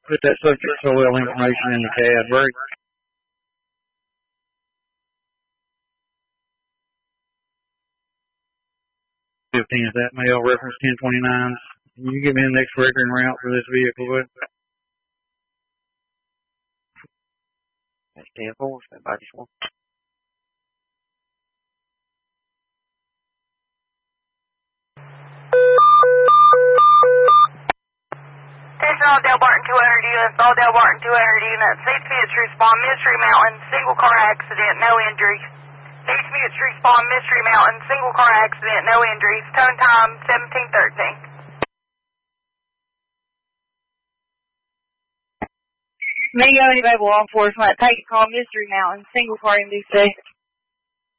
Put that subject soil information in the CAD break. 15 is that mail reference 1029. Can you give me the next record and route for this vehicle, bud? That's 10-4, stand by this one. Attention all Del Barton 200 units, all Del Barton 200 units. These units respond Mystery Mountain, single car accident, no injuries. These units respond Mystery Mountain, single car accident, no injuries. Tone time 1713. Mango Available Law Enforcement, take a call Mystery Mountain, single car MDC.